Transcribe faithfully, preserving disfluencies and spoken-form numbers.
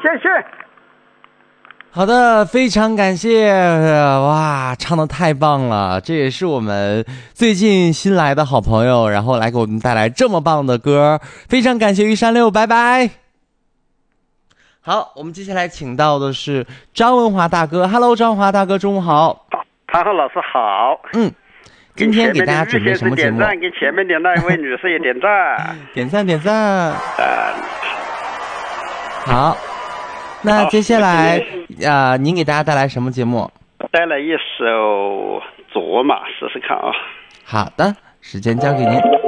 谢谢。 好的，非常感谢，哇，唱得太棒了！这也是我们最近新来的好朋友，然后来给我们带来这么棒的歌，非常感谢玉山六，拜拜。好，我们接下来请到的是张文华大哥 ，Hello， 张文华大哥，中午好。 唐浩老师好。 嗯，今天给大家准备什么节目？ 给前面的那位女士也点赞。 点赞点赞。 呃、 好。那接下来啊、呃，您给大家带来什么节目？ 带来一首《卓玛》，试试看啊。 好的，时间交给您。